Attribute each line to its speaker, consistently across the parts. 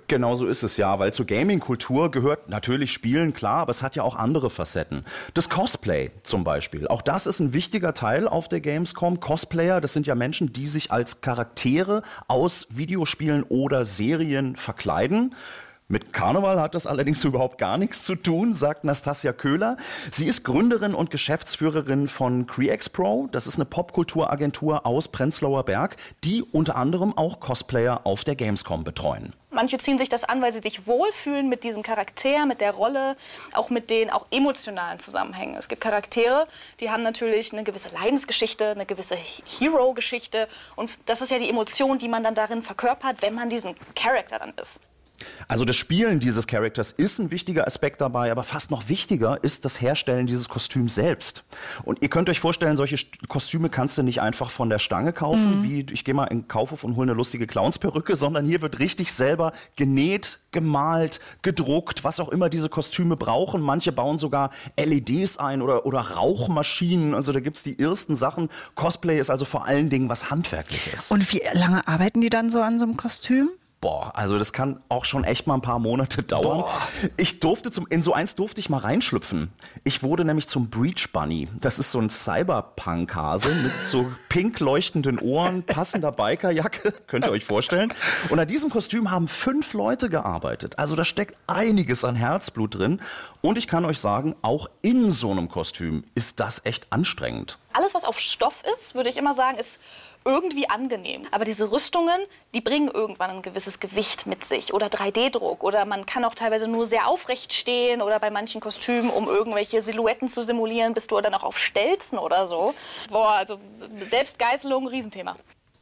Speaker 1: Genau so ist es ja, weil zur Gaming-Kultur gehört natürlich Spielen, klar, aber es hat ja auch andere Facetten. Das Cosplay zum Beispiel, auch das ist ein wichtiger Teil auf der Gamescom. Cosplayer, das sind ja Menschen, die sich als Charaktere aus Videospielen oder Serien verkleiden. Mit Karneval hat das allerdings überhaupt gar nichts zu tun, sagt Nastasia Köhler. Sie ist Gründerin und Geschäftsführerin von CreExpro. Das ist eine Popkulturagentur aus Prenzlauer Berg, die unter anderem auch Cosplayer auf der Gamescom betreuen.
Speaker 2: Manche ziehen sich das an, weil sie sich wohlfühlen mit diesem Charakter, mit der Rolle, auch mit den auch emotionalen Zusammenhängen. Es gibt Charaktere, die haben natürlich eine gewisse Leidensgeschichte, eine gewisse Hero-Geschichte. Und das ist ja die Emotion, die man dann darin verkörpert, wenn man diesen Charakter dann ist.
Speaker 1: Also das Spielen dieses Charakters ist ein wichtiger Aspekt dabei, aber fast noch wichtiger ist das Herstellen dieses Kostüms selbst. Und ihr könnt euch vorstellen, solche Kostüme kannst du nicht einfach von der Stange kaufen, wie ich gehe mal in den Kaufhof und hole eine lustige Clownsperücke, sondern hier wird richtig selber genäht, gemalt, gedruckt, was auch immer diese Kostüme brauchen. Manche bauen sogar LEDs ein oder Rauchmaschinen, also da gibt's die ersten Sachen. Cosplay ist also vor allen Dingen was Handwerkliches.
Speaker 3: Und wie lange arbeiten die dann so an so einem Kostüm?
Speaker 1: Boah, also das kann auch schon echt mal ein paar Monate dauern. Ich durfte in so eins durfte ich mal reinschlüpfen. Ich wurde nämlich zum Breach Bunny. Das ist so ein Cyberpunk-Hase mit so pink leuchtenden Ohren, passender Bikerjacke, könnt ihr euch vorstellen. Und an diesem Kostüm haben 5 Leute gearbeitet. Also da steckt einiges an Herzblut drin. Und ich kann euch sagen, auch in so einem Kostüm ist das echt anstrengend.
Speaker 2: Alles, was auf Stoff ist, würde ich immer sagen, ist irgendwie angenehm. Aber diese Rüstungen, die bringen irgendwann ein gewisses Gewicht mit sich. Oder 3D-Druck. Oder man kann auch teilweise nur sehr aufrecht stehen. Oder bei manchen Kostümen, um irgendwelche Silhouetten zu simulieren, bist du dann auch auf Stelzen oder so. Boah, also Selbstgeißelung, Riesenthema.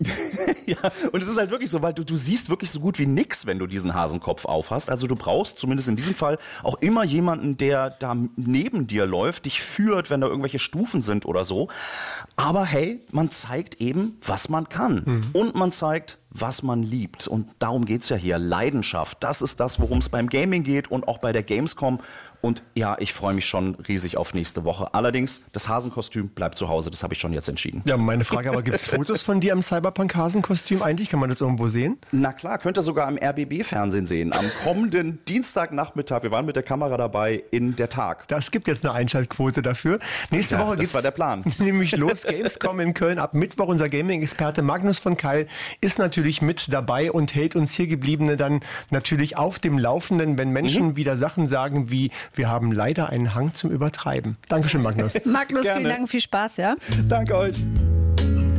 Speaker 1: Ja, und es ist halt wirklich so, weil du siehst wirklich so gut wie nix, wenn du diesen Hasenkopf aufhast. Also du brauchst zumindest in diesem Fall auch immer jemanden, der da neben dir läuft, dich führt, wenn da irgendwelche Stufen sind oder so. Aber hey, man zeigt eben, was man kann. Und man zeigt, was man liebt. Und darum geht's ja hier. Leidenschaft. Das ist das, worum es beim Gaming geht und auch bei der Gamescom. Und ja, ich freue mich schon riesig auf nächste Woche. Allerdings, das Hasenkostüm bleibt zu Hause. Das habe ich schon jetzt entschieden.
Speaker 4: Ja, meine Frage, aber gibt es Fotos von dir im Cyberpunk-Hasenkostüm eigentlich? Kann man das irgendwo sehen?
Speaker 1: Na klar, könnt ihr sogar im RBB-Fernsehen sehen. Am kommenden Dienstagnachmittag. Wir waren mit der Kamera dabei in der Tag.
Speaker 4: Das gibt jetzt eine Einschaltquote dafür. Nächste Woche geht's
Speaker 1: das war der Plan.
Speaker 4: Nämlich los. Gamescom in Köln ab Mittwoch. Unser Gaming-Experte Magnus von Keil ist natürlich mit dabei und hält uns hier Gebliebene dann natürlich auf dem Laufenden, wenn Menschen wieder Sachen sagen wie, wir haben leider einen Hang zum Übertreiben. Dankeschön, Magnus.
Speaker 3: Magnus, vielen Dank, viel Spaß, ja?
Speaker 1: Danke euch.